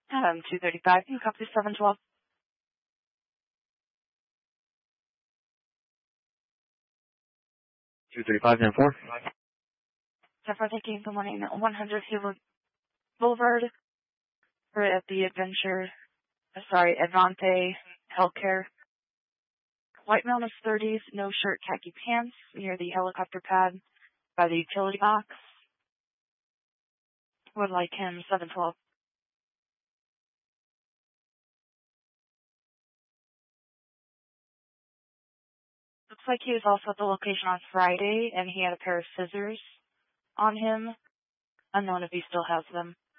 235, you copy 712. 235, 10-4. 10-4, thank you. Good morning. 100 Hayward Boulevard. We're at the Advante Healthcare. White male in his 30s, no shirt, khaki pants, near the helicopter pad by the utility box. Would like him 712. Looks like he was also at the location on Friday, and he had a pair of scissors on him. Unknown if he still has them.